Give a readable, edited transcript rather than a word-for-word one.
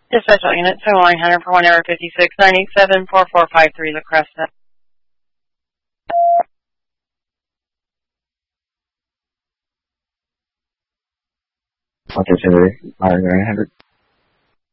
Dispatch unit 7-100 for 1 hour 56 987 4453 La Cresta. Opportunity, 900.